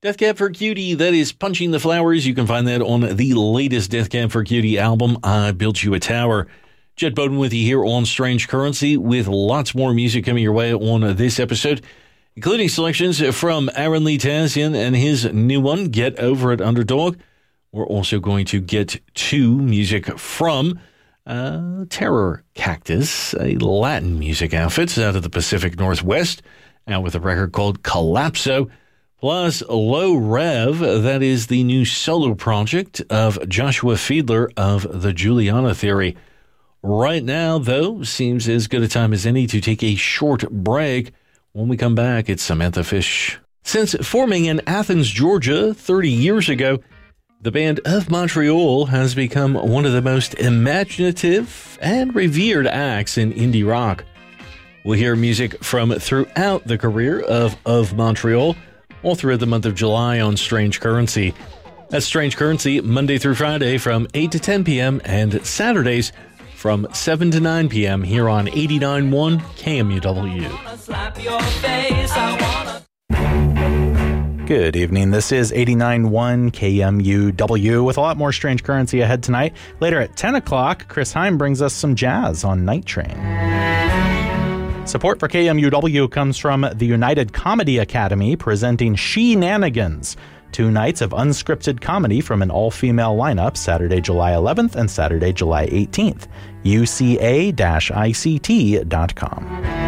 Death Cab for Cutie, that is Punching the Flowers. You can find that on the latest Death Cab for Cutie album, I Built You a Tower. Jet Bowden with you here on Strange Currency with lots more music coming your way on this episode, including selections from Aaron Lee Tazian and his new one, Get Over It, Underdog. We're also going to get to music from Terror Cactus, a Latin music outfit out of the Pacific Northwest, out with a record called Collapso. Plus, Low Rev, that is the new solo project of Joshua Fiedler of the Juliana Theory. Right now, though, seems as good a time as any to take a short break. When we come back, it's Samantha Fish. Since forming in Athens, Georgia 30 years ago, the band of Montreal has become one of the most imaginative and revered acts in indie rock. We'll hear music from throughout the career of Montreal, all throughout the month of July on Strange Currency. That's Strange Currency, Monday through Friday from 8 to 10 p.m. and Saturdays from 7 to 9 p.m. here on 89.1 KMUW. Good evening. This is 89.1 KMUW with a lot more Strange Currency ahead tonight. Later at 10 o'clock, Chris Heim brings us some jazz on Night Train. Support for KMUW comes from the United Comedy Academy presenting She-Nanigans, 2 nights of unscripted comedy from an all-female lineup Saturday, July 11th and Saturday, July 18th. UCA-ICT.com.